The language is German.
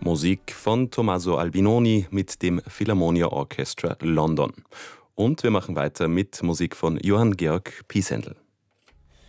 Musik von Tommaso Albinoni mit dem Philharmonia Orchestra London. Und wir machen weiter mit Musik von Johann Georg Pisendel.